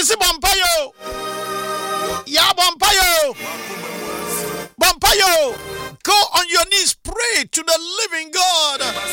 say Bompayo. Ya Bompayo. Bompayo. Go on your knees, pray to the living God.